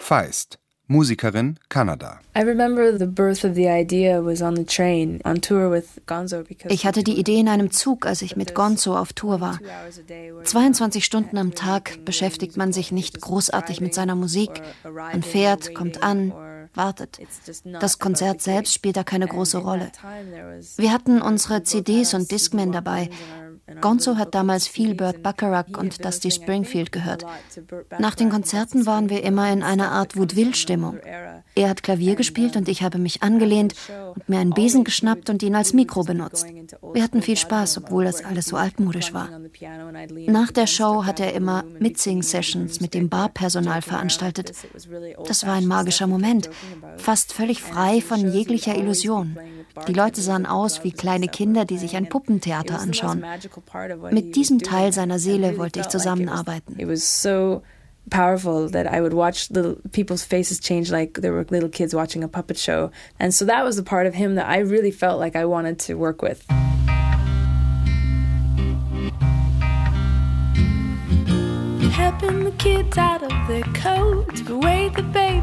Feist, Musikerin, Kanada. Ich hatte die Idee in einem Zug, als ich mit Gonzo auf Tour war. 22 Stunden am Tag beschäftigt man sich nicht großartig mit seiner Musik. Man fährt, kommt an, wartet. Das Konzert selbst spielt da keine große Rolle. Wir hatten unsere CDs und Discmen dabei. Gonzo hat damals viel Burt Bacharach und Dusty Springfield gehört. Nach den Konzerten waren wir immer in einer Art Vaudeville-Stimmung. Er hat Klavier gespielt und ich habe mich angelehnt und mir einen Besen geschnappt und ihn als Mikro benutzt. Wir hatten viel Spaß, obwohl das alles so altmodisch war. Nach der Show hat er immer Mitsing-Sessions mit dem Barpersonal veranstaltet. Das war ein magischer Moment, fast völlig frei von jeglicher Illusion. Die Leute sahen aus wie kleine Kinder, die sich ein Puppentheater anschauen. Mit diesem Teil seiner Seele wollte ich zusammenarbeiten. Powerful that I would watch little people's faces change like they were little kids watching a puppet show. And so that was the part of him that I really felt like I wanted to work with. Helping the kids out of their coats, but wait, the baby